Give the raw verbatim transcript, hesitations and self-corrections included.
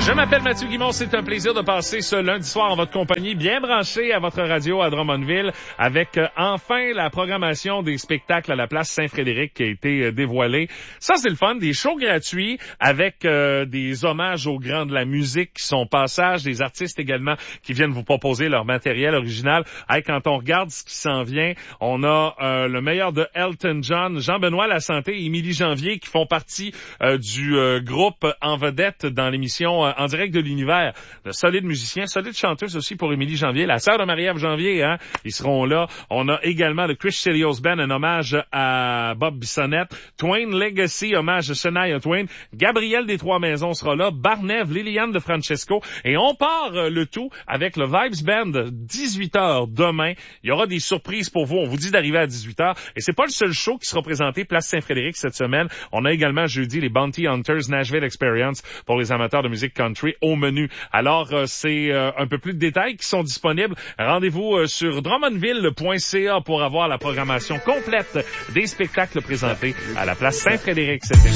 Je m'appelle Mathieu Guimond, c'est un plaisir de passer ce lundi soir en votre compagnie, bien branché à votre radio à Drummondville, avec euh, enfin la programmation des spectacles à la place Saint-Frédéric qui a été euh, dévoilée. Ça, c'est le fun, des shows gratuits avec euh, des hommages aux grands de la musique qui sont passage, des artistes également qui viennent vous proposer leur matériel original. Hey, quand on regarde ce qui s'en vient, on a euh, le meilleur de Elton John, Jean-Benoît Lasanté et Émilie Janvier qui font partie euh, du euh, groupe en vedette dans l'émission euh, En direct de l'univers. De solides musiciens, solides chanteuses aussi pour Émilie Janvier, la sœur de Marie-Ève Janvier, hein. Ils seront là. On a également le Chris Chelios Band, un hommage à Bob Bissonnette. Twain Legacy, hommage à Shania Twain. Gabriel des Trois-Maisons sera là. Barnève, Liliane de Francesco. Et on part euh, le tout avec le Vibes Band, dix-huit heures demain. Il y aura des surprises pour vous. On vous dit d'arriver à dix-huit heures. Et c'est pas le seul show qui sera présenté Place Saint-Frédéric cette semaine. On a également jeudi les Bounty Hunters Nashville Experience pour les amateurs de musique country au menu. Alors, euh, c'est euh, un peu plus de détails qui sont disponibles. Rendez-vous euh, sur drummondville point c a pour avoir la programmation complète des spectacles présentés à la place Saint-Frédéric cet été.